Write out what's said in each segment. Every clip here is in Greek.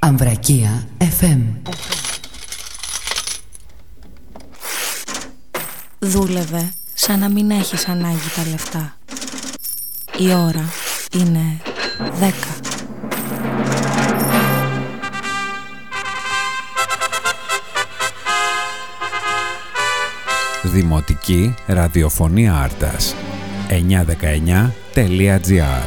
Αμβρακία FM. Δούλευε σαν να μην έχεις ανάγκη τα λεφτά. Η ώρα είναι 10. Δημοτική Ραδιοφωνία Άρτας 919.gr.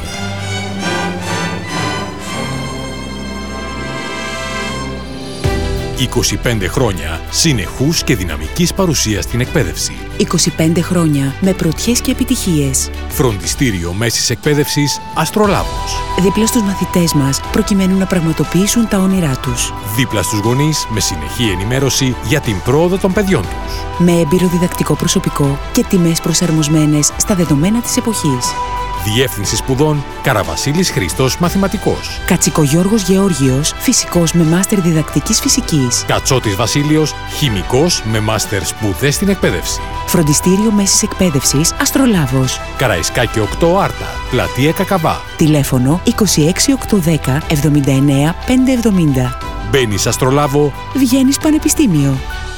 25 χρόνια συνεχούς και δυναμικής παρουσίας στην εκπαίδευση. 25 χρόνια με πρωτιές και επιτυχίες. Φροντιστήριο μέσης εκπαίδευσης Αστρολάβος. Δίπλα στους μαθητές μας προκειμένου να πραγματοποιήσουν τα όνειρά τους. Δίπλα στους γονείς με συνεχή ενημέρωση για την πρόοδο των παιδιών τους. Με έμπειρο διδακτικό προσωπικό και τιμές προσαρμοσμένες στα δεδομένα της εποχής. Διεύθυνση σπουδών Καραβασίλης Χρήστος Μαθηματικός. Κατσικογιώργος Γεώργιος Φυσικός με μάστερ διδακτικής φυσικής. Κατσότης Βασίλειος Χημικός με μάστερ σπουδές στην εκπαίδευση. Φροντιστήριο μέσης εκπαίδευσης Αστρολάβος. Καραϊσκάκη 8 Άρτα. Πλατεία Κακαβά. Τηλέφωνο 26810 79 570. Μπαίνεις Αστρολάβο, βγαίνεις πανεπιστήμιο.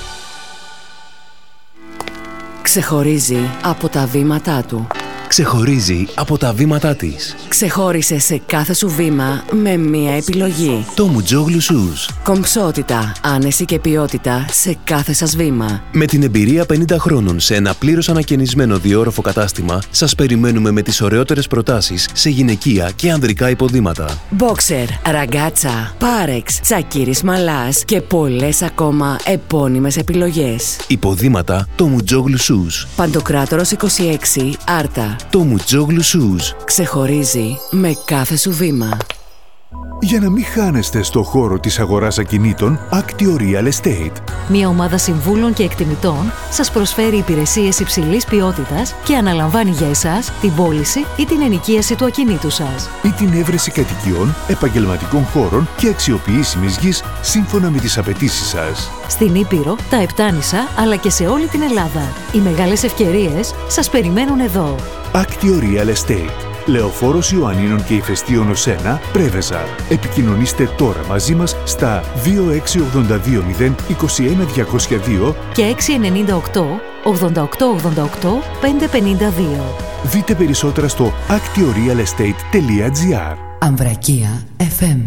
Ξεχωρίζει από τα βήματά του. Ξεχωρίζει από τα βήματά της. Ξεχώρισε σε κάθε σου βήμα με μία επιλογή. Tomujoglu Shoes. Κομψότητα, άνεση και ποιότητα σε κάθε σας βήμα. Με την εμπειρία 50 χρόνων σε ένα πλήρως ανακαινισμένο διόροφο κατάστημα, σας περιμένουμε με τις ωραιότερες προτάσεις σε γυναικεία και ανδρικά υποδήματα. Μπόξερ, ραγκάτσα, πάρεξ, τσακίρις μαλάς και πολλές ακόμα επώνυμες επιλογές. Υποδήματα Tomujoglu Shoes. Παντοκράτορος 26 Άρτα. Tomujoglu Shoes. Ξεχωρίζει με κάθε σου βήμα. Για να μην χάνεστε στο χώρο της αγοράς ακινήτων, Actio Real Estate. Μια ομάδα συμβούλων και εκτιμητών σας προσφέρει υπηρεσίες υψηλής ποιότητας και αναλαμβάνει για εσάς την πώληση ή την ενοικίαση του ακινήτου σας. Ή την έβρεση κατοικιών, επαγγελματικών χώρων και αξιοποιήσιμης γης σύμφωνα με τις απαιτήσεις σας. Στην Ήπειρο, τα Επτάνησα, αλλά και σε όλη την Ελλάδα. Οι μεγάλες ευκαιρίες σας περιμένουν εδώ. Actio Real Estate. Λεωφόρος Ιωαννίνων και Ηφαιστείων ως 1, Πρέβεζα. Επικοινωνήστε τώρα μαζί μας στα 26820 21202 και 698 8888 552. Δείτε περισσότερα στο actiorealestate.gr. Αμβρακία FM.